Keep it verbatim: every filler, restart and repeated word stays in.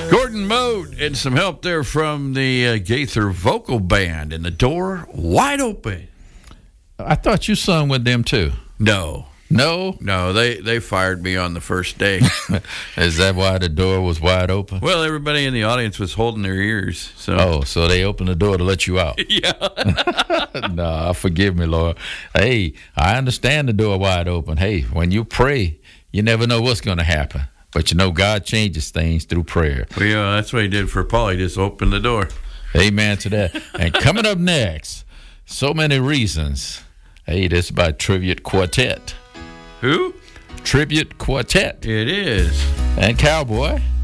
Gordon Mote and some help there from the uh, Gaither Vocal Band, and the door wide open. I thought you sung with them too. No. No? No, they, they fired me on the first day. Is that why the door was wide open? Well, everybody in the audience was holding their ears. So. Oh, so they opened the door to let you out. Yeah. No, forgive me, Lord. Hey, I understand the door wide open. Hey, when you pray, you never know what's going to happen. But you know, God changes things through prayer. Well, yeah, that's what he did for Paul. He just opened the door. Amen to that. And coming up next, so many reasons. Hey, this is by Tribute Quartet. Who? Tribute Quartet. It is. And Cowboy.